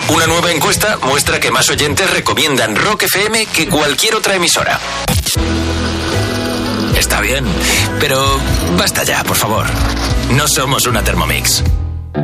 Una nueva encuesta muestra que más oyentes recomiendan Rock FM que cualquier otra emisora. Está bien, pero basta ya, por favor. No somos una Thermomix.